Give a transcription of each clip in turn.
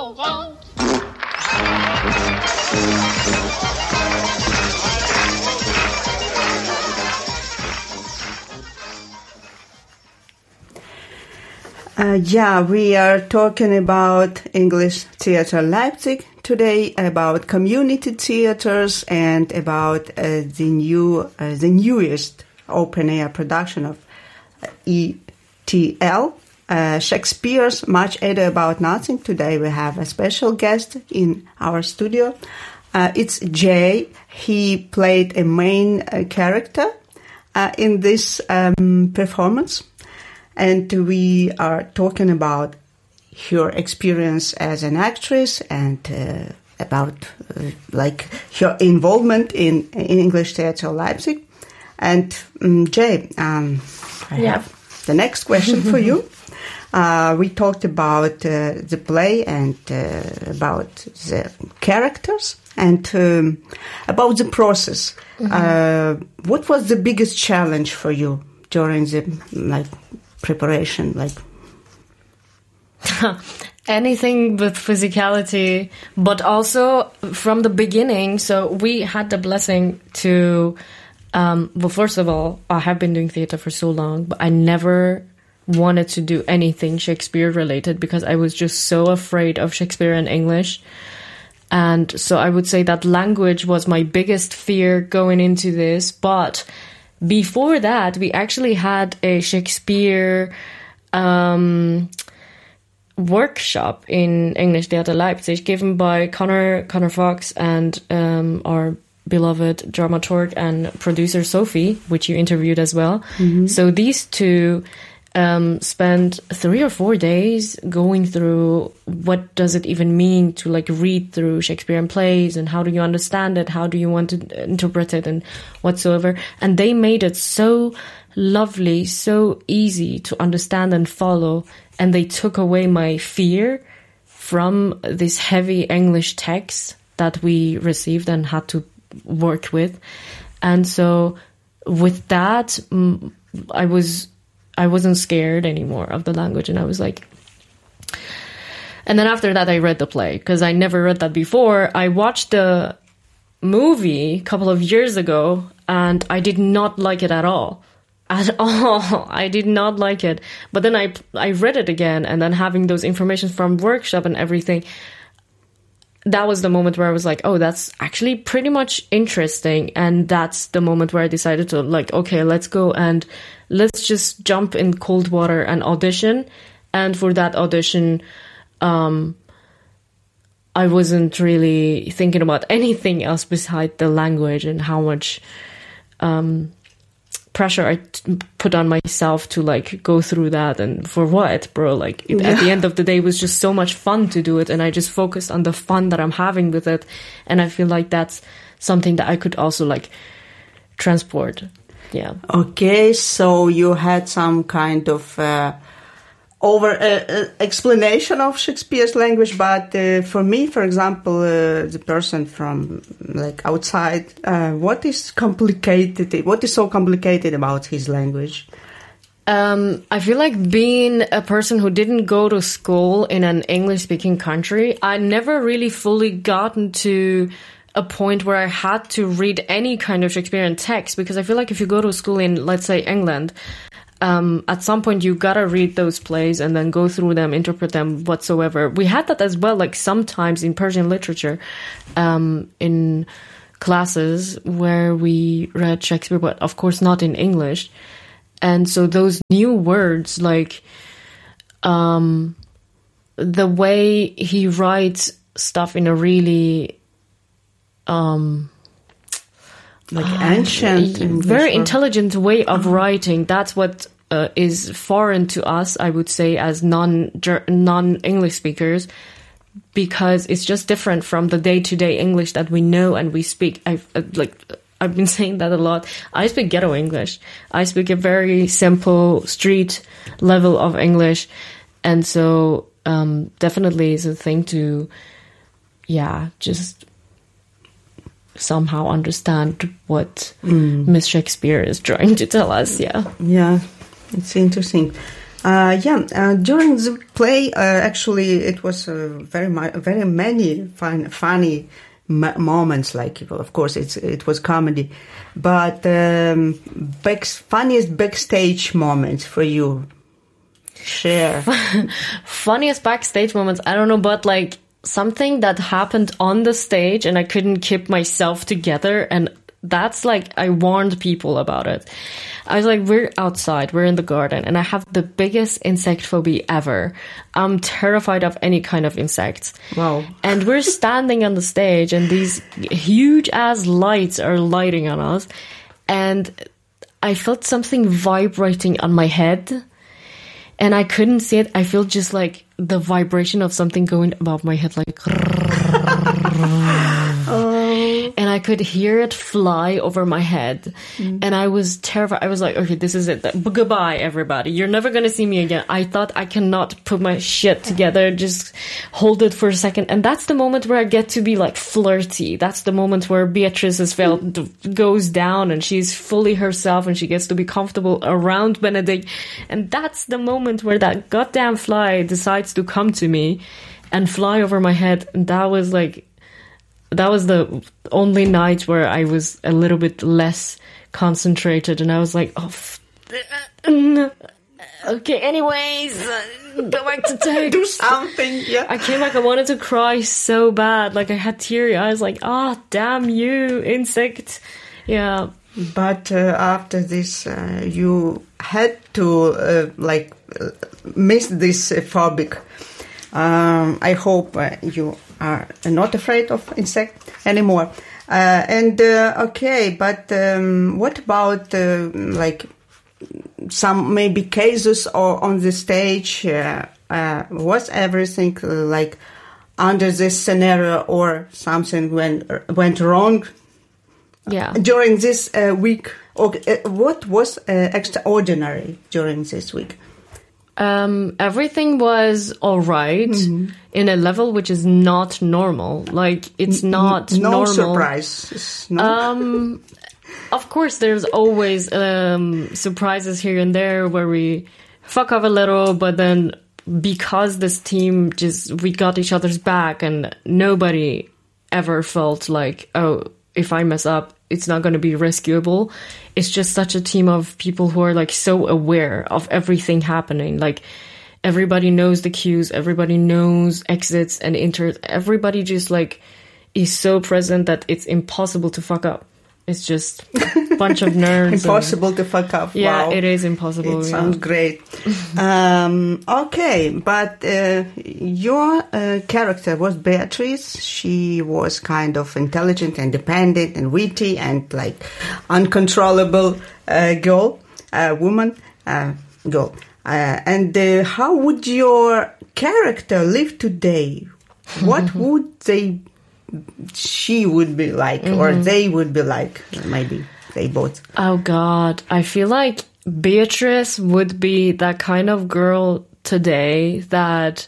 go, go. We are talking about English Theatre Leipzig today, about community theaters and about the newest open-air production of ETL, Shakespeare's Much Ado About Nothing. Today we have a special guest in our studio. It's Jay. He played a main character in this performance. And we are talking about her experience as an actress and about her involvement in English Theatre Leipzig. And Jay, I have the next question for you. We talked about the play and about the characters and about the process. Mm-hmm. What was the biggest challenge for you during the preparation? Anything with physicality, but also from the beginning. So we had the blessing to, well, first of all, I have been doing theater for so long, but I never wanted to do anything Shakespeare related because I was just so afraid of Shakespeare and English. And so I would say that language was my biggest fear going into this. But before that, we actually had a Shakespeare workshop in English Theatre Leipzig given by Connor Fox and our beloved dramaturg and producer Sophie, which you interviewed as well. Mm-hmm. So these two spent 3 or 4 days going through what does it even mean to read through Shakespearean plays and how do you understand it, how do you want to interpret it and whatsoever. And they made it so lovely, so easy to understand and follow. And they took away my fear from this heavy English text that we received and had to work with. And so with that, I wasn't scared anymore of the language, and I was like... And then after that, I read the play, because I never read that before. I watched the movie a couple of years ago, and I did not like it at all. At all. I did not like it. But then I read it again, and then having those information from workshop and everything, that was the moment where I was like, oh, that's actually pretty much interesting. And that's the moment where I decided to okay, let's go and let's just jump in cold water and audition. And for that audition, I wasn't really thinking about anything else beside the language and how much pressure I put on myself to go through that. And for what, bro? At the end of the day, it was just so much fun to do it. And I just focused on the fun that I'm having with it. And I feel like that's something that I could also transport. Yeah. Okay, so you had some kind of explanation of Shakespeare's language, but for me, for example, the person from outside, what is complicated? What is so complicated about his language? I feel like being a person who didn't go to school in an English-speaking country, I never really fully gotten to a point where I had to read any kind of Shakespearean text, because I feel like if you go to school in, let's say, England, at some point you gotta read those plays and then go through them, interpret them whatsoever. We had that as well, sometimes in Persian literature, in classes where we read Shakespeare, but of course not in English. And so those new words, the way he writes stuff in a really ancient, very intelligent way of writing. That's what is foreign to us, I would say, as non-English speakers, because it's just different from the day-to-day English that we know and we speak. I've been saying that a lot. I speak ghetto English. I speak a very simple street level of English, and so definitely is a thing to, just somehow understand what Miss Shakespeare is trying to tell us. Yeah, it's interesting. During the play, actually, it was very many funny moments. Like, of course, it was comedy, but funniest backstage moments for you. Share. Funniest backstage moments. I don't know, but like something that happened on the stage, and I couldn't keep myself together, and that's like, I warned people about it. I was like, we're outside, we're in the garden, and I have the biggest insect phobia ever. I'm terrified of any kind of insects. Wow. And we're standing on the stage, and these huge ass lights are lighting on us, and I felt something vibrating on my head, and I couldn't see it. I feel just like the vibration of something going above my head, like and I could hear it fly over my head. And I was terrified. I was like, okay, this is it. Goodbye, everybody. You're never going to see me again. I thought I cannot put my shit together. Just hold it for a second. And that's the moment where I get to be like flirty. That's the moment where Beatrice's felt goes down and she's fully herself and she gets to be comfortable around Benedict. And that's the moment where that goddamn fly decides to come to me and fly over my head. And that was the only night where I was a little bit less concentrated, and I was like, okay, anyways, go back to text. Do something, yeah. I came back, I wanted to cry so bad, like I had teary eyes, like, damn you, insect. Yeah. But after this, you had to, miss this phobic. I hope you are not afraid of insects anymore. Okay, but what about some maybe cases or on the stage? Was everything like under this scenario or something went wrong? Yeah. During this week, what was extraordinary during this week? Everything was all right in a level which is not normal. Like, it's not normal. No surprises. No. Of course, there's always surprises here and there where we fuck up a little, but then because this team we got each other's back, and nobody ever felt like, oh, if I mess up, it's not going to be rescuable. It's just such a team of people who are like so aware of everything happening. Like, everybody knows the cues, everybody knows exits and enters. Everybody just like is so present that it's impossible to fuck up. It's just a bunch of nerds. Impossible to fuck up. Yeah, wow. It is impossible. It sounds great. Okay, but your character was Beatrice. She was kind of intelligent, independent, and witty, and like uncontrollable woman. And how would your character live today? What would she would be like, or they would be like, maybe they both? Oh God, I feel like Beatrice would be that kind of girl today that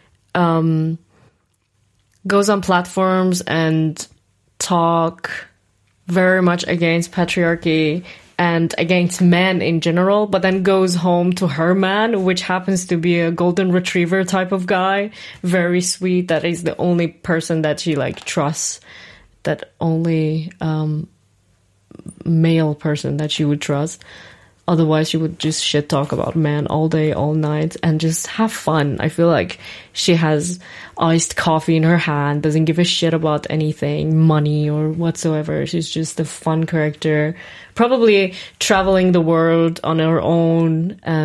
goes on platforms and talk very much against patriarchy and against men in general, but then goes home to her man, which happens to be a golden retriever type of guy, very sweet, that is the only person that she like trusts, that only male person that she would trust. Otherwise, she would just shit talk about men all day, all night, and just have fun. I feel like she has iced coffee in her hand, doesn't give a shit about anything, money or whatsoever. She's just a fun character, probably traveling the world on her own,